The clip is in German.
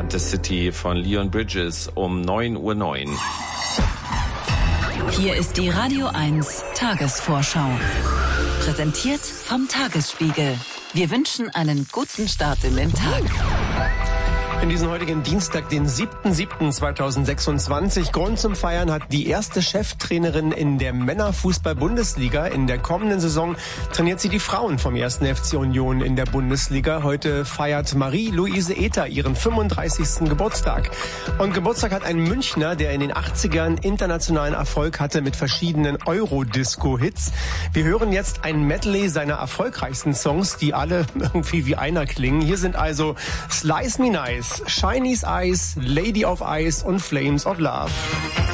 Fantasticity von Leon Bridges um 9:09 Uhr. Hier ist die Radio 1 Tagesvorschau. Präsentiert vom Tagesspiegel. Wir wünschen einen guten Start in den Tag. In diesem heutigen Dienstag, den 7.7.2026, Grund zum Feiern hat die erste Cheftrainerin in der Männerfußball-Bundesliga. In der kommenden Saison trainiert sie die Frauen vom 1. FC Union in der Bundesliga. Heute feiert Marie-Louise Ether ihren 35. Geburtstag. Und Geburtstag hat ein Münchner, der in den 80ern internationalen Erfolg hatte mit verschiedenen Eurodisco-Hits. Wir hören jetzt ein Medley seiner erfolgreichsten Songs, die alle irgendwie wie einer klingen. Hier sind also Slice Me Nice, Chinese Eyes, Lady of Ice und Flames of Love.